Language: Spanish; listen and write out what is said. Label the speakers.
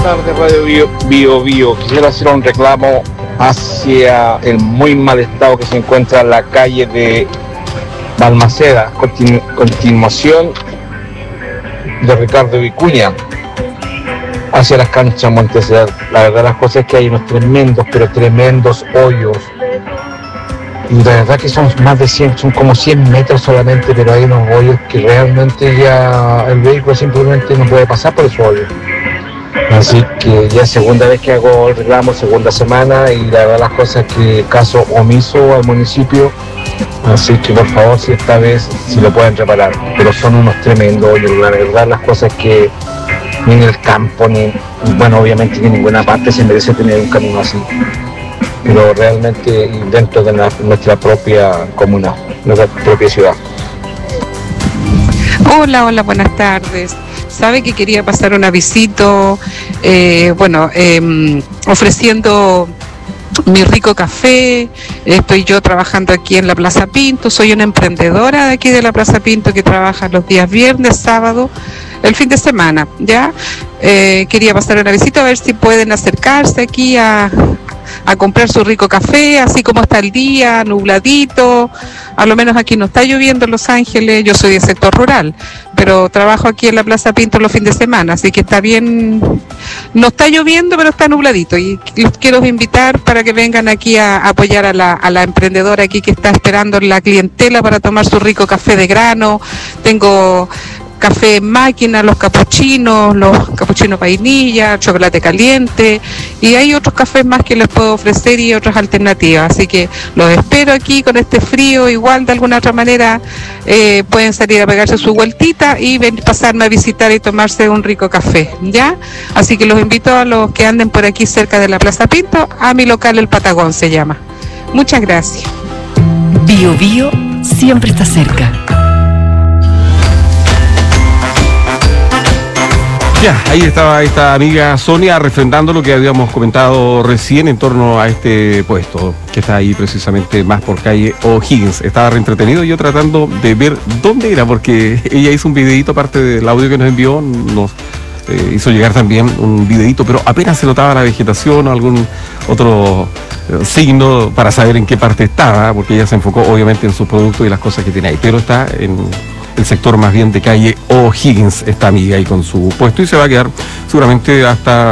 Speaker 1: tardes, Radio Bio. Quisiera hacer un reclamo hacia el muy mal estado que se encuentra en la calle de Balmaceda, continuación de Ricardo Vicuña, hacia las canchas Montserrat. La verdad las cosas es que hay unos tremendos hoyos. Y la verdad que son más de 100, son como 100 metros solamente, pero hay unos hoyos que realmente ya el vehículo simplemente no puede pasar por esos hoyos. Así que ya es segunda vez que hago el reclamo, segunda semana, y la verdad las cosas es que caso omiso al municipio. Así que por favor, si esta vez si lo pueden reparar, pero son unos tremendos hoyos. La verdad las cosas es que ni en el campo, bueno, obviamente ni en ninguna parte se merece tener un camino así, pero realmente dentro de nuestra propia comuna, nuestra propia ciudad.
Speaker 2: Hola, buenas tardes. Sabe que quería pasar un avisito, ofreciendo mi rico café. Estoy yo trabajando aquí en la Plaza Pinto, soy una emprendedora de aquí de la Plaza Pinto que trabaja los días viernes, sábado, el fin de semana, ¿ya? Quería pasar una visita a ver si pueden acercarse aquí a comprar su rico café, así como está el día, nubladito. A lo menos aquí no está lloviendo en Los Ángeles, yo soy de sector rural, pero trabajo aquí en la Plaza Pinto los fines de semana, así que está bien, no está lloviendo, pero está nubladito, y los quiero invitar para que vengan aquí a apoyar a la emprendedora aquí que está esperando la clientela para tomar su rico café de grano. Tengo café en máquina, los capuchinos vainilla, chocolate caliente, y hay otros cafés más que les puedo ofrecer y otras alternativas, así que los espero aquí con este frío. Igual de alguna otra manera pueden salir a pegarse su vueltita y pasarme a visitar y tomarse un rico café, ¿ya? Así que los invito a los que anden por aquí cerca de la Plaza Pinto, a mi local El Patagón se llama. Muchas gracias.
Speaker 3: Bio siempre está cerca.
Speaker 4: Ya, ahí estaba esta amiga Sonia refrendando lo que habíamos comentado recién en torno a este puesto, que está ahí precisamente más por calle O'Higgins. Estaba reentretenido yo tratando de ver dónde era, porque ella hizo un videíto, aparte del audio que nos envió, nos hizo llegar también un videíto, pero apenas se notaba la vegetación o algún otro signo para saber en qué parte estaba, porque ella se enfocó obviamente en sus productos y las cosas que tiene ahí, pero está en el sector más bien de calle O'Higgins, esta amiga ahí con su puesto, y se va a quedar seguramente hasta